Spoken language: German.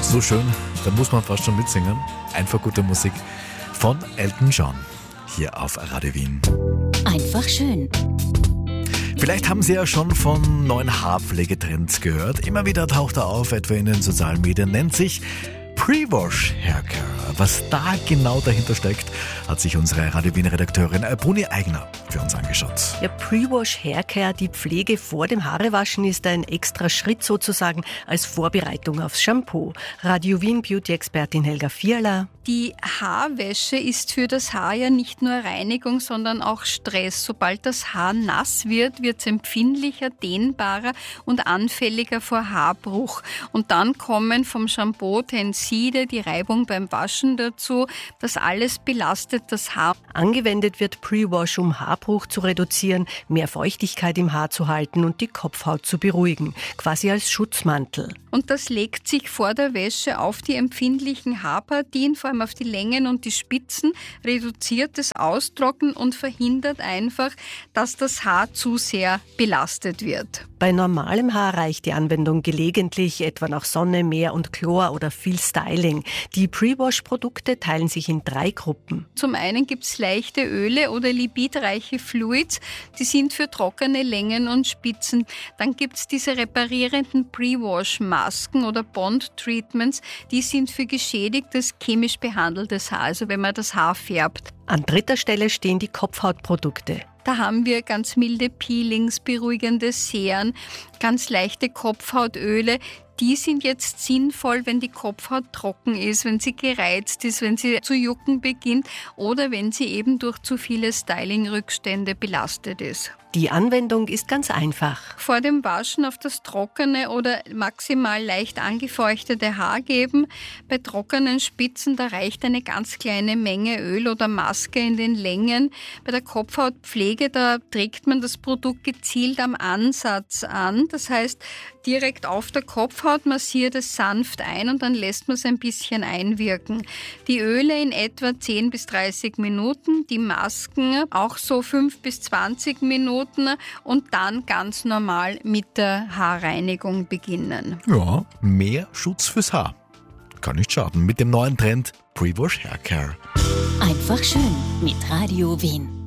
So schön, da muss man fast schon mitsingen. Einfach gute Musik von Elton John hier auf Radio Wien. Einfach schön. Vielleicht haben Sie ja schon von neuen Haarpflegetrends gehört. Immer wieder taucht er auf, etwa in den sozialen Medien, nennt sich Pre-Wash Haircare. Was da genau dahinter steckt, hat sich unsere Radio Wien Redakteurin Bruni Eigner für uns angeschaut. Ja, Pre-Wash Haircare, die Pflege vor dem Haarewaschen, ist ein extra Schritt sozusagen als Vorbereitung aufs Shampoo. Radio Wien Beauty-Expertin Helga Vierler. Die Haarwäsche ist für das Haar ja nicht nur Reinigung, sondern auch Stress. Sobald das Haar nass wird, wird es empfindlicher, dehnbarer und anfälliger vor Haarbruch. Und dann kommen vom Shampoo Tenside, die Reibung beim Waschen dazu. Das alles belastet das Haar. Angewendet wird Pre-Wash, um Haarbruch zu reduzieren, mehr Feuchtigkeit im Haar zu halten und die Kopfhaut zu beruhigen. Quasi als Schutzmantel. Und das legt sich vor der Wäsche auf die empfindlichen Haarpartien, vor allem auf die Längen und die Spitzen, reduziert das Austrocknen und verhindert einfach, dass das Haar zu sehr belastet wird. Bei normalem Haar reicht die Anwendung gelegentlich, etwa nach Sonne, Meer und Chlor oder viel Styling. Die Pre-Wash-Produkte teilen sich in 3 Gruppen. Zum einen gibt es leichte Öle oder lipidreiche Fluids, die sind für trockene Längen und Spitzen. Dann gibt es diese reparierenden Pre-Wash-Masken oder Bond-Treatments, die sind für geschädigtes, chemisch behandeltes Haar, also wenn man das Haar färbt. An 3. Stelle stehen die Kopfhautprodukte. Da haben wir ganz milde Peelings, beruhigende Seren, ganz leichte Kopfhautöle. Die sind jetzt sinnvoll, wenn die Kopfhaut trocken ist, wenn sie gereizt ist, wenn sie zu jucken beginnt oder wenn sie eben durch zu viele Styling-Rückstände belastet ist. Die Anwendung ist ganz einfach. Vor dem Waschen auf das trockene oder maximal leicht angefeuchtete Haar geben. Bei trockenen Spitzen, da reicht eine ganz kleine Menge Öl oder Maske in den Längen. Bei der Kopfhautpflege, da trägt man das Produkt gezielt am Ansatz an. Das heißt, direkt auf der Kopfhaut massiert es sanft ein und dann lässt man es ein bisschen einwirken. Die Öle in etwa 10 bis 30 Minuten, die Masken auch so 5 bis 20 Minuten. Und dann ganz normal mit der Haarreinigung beginnen. Ja, mehr Schutz fürs Haar. Kann nicht schaden mit dem neuen Trend Pre-Wash Haircare. Einfach schön mit Radio Wien.